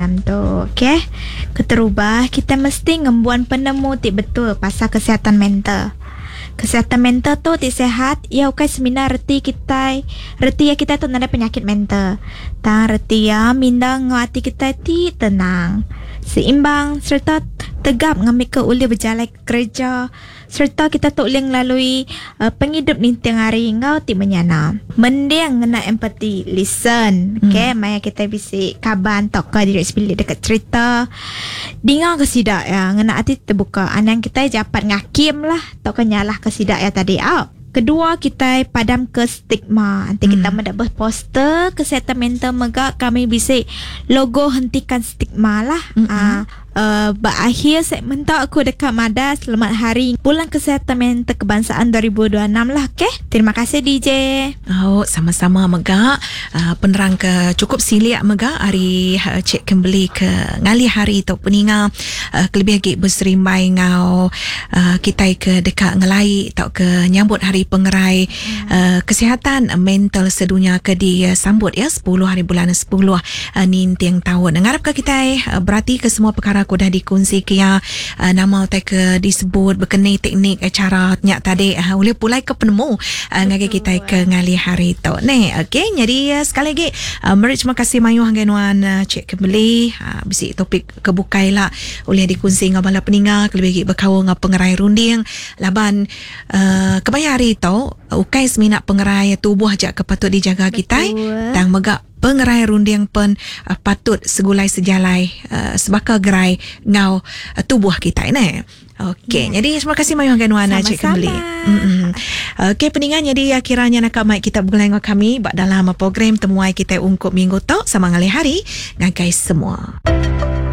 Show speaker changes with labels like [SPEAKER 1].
[SPEAKER 1] malam tu. Okay, keterubah kita mesti ngembuan penemu tik betul pasal kesihatan mental. Kesihatan mental tu tik sehat. Ya ukai seminar reti kita ya kita tu ada penyakit mental. Tang reti ya minda ngati kita ti tenang, seimbang serta tegap ngambil ke uli berjalan kerja, serta kita tu boleh melalui penghidup ni tiang hari ngau ti menyana. Mending ngena empathy, listen. Okay, maya kita bisik kaban tok ka diri sebilik dekat cerita. Dengar ke sidak ya, ngena hati terbuka. Anang kita japat ngakim lah, tok kenyalah ke sidak ya tadi out. Kedua, kita padam ke stigma. Nanti kita mendapat poster kesihatan mental megak kami bisa logo hentikan stigma lah. Berakhir segmen tu aku dekat Mada. Selamat Hari Bulan Kesihatan Mental Kebangsaan 2026 lah. Okay, terima kasih DJ.
[SPEAKER 2] Oh, sama-sama Megak. Penerang ke cukup siliak Megak hari cek kembali ke ngali hari tu peninga kelebih lagi berserimbai ngau kita ke dekat ngelai tau ke nyambut hari pengerai kesihatan mental sedunia ke disambut ya 10 hari bulan 10 ni tiang tahun. Ngarap ke kita berarti ke semua perkara aku dah dikongsi ke ya nama tak ke disebut berkenai teknik cara nyak tadi boleh pulai ke penemu ngagi kita ke ngali hari tu ni. Okey, jadi sekali lagi mari terima kasih mayu hangganuan cek kembali bisi topik kebukai lah oleh dikongsi ngau bala peninga kelebih lagi berkawan ngau pengerai runding laban kebaya hari tu ukai semina pengerai tubuh aja kepatut dijaga kita tang megak pengerai runding pun patut segulai sejalai sebaka gerai ngau tubuh kita ni. Okey, jadi terima kasih Mayu Hangganuan cik kembali. Okey, peningan jadi kiranya nak mai kita bergulai dengan kami bak dalam program temuai kita ungkup minggu tu sama ngali hari ngagai semua.